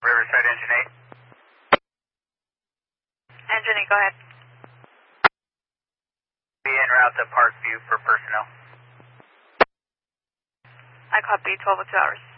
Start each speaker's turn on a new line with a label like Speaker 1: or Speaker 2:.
Speaker 1: Riverside Engine 8.
Speaker 2: Engine 8, go ahead.
Speaker 1: Be en route to Parkview for personnel.
Speaker 2: I copy 12 2 hours.